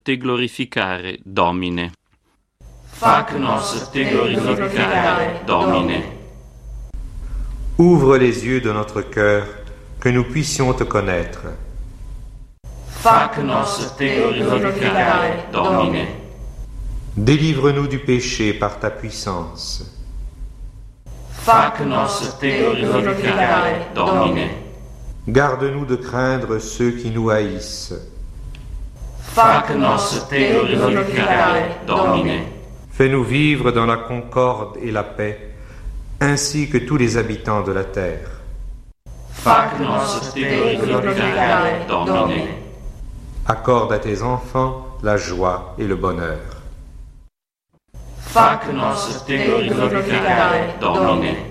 te glorificare, Domine. Fac nos te glorificare, Domine. Ouvre les yeux de notre cœur, que nous puissions te connaître. Fac nos te glorificare, Domine. Délivre-nous du péché par ta puissance. Fac nos te glorificare, Domine. Garde-nous de craindre ceux qui nous haïssent. Fac nos te glorificare, Domine. Fais-nous vivre dans la concorde et la paix, ainsi que tous les habitants de la terre. Fac nos te glorificare, Domine. Accorde à tes enfants la joie et le bonheur. Fac nos te glorificare, Domine.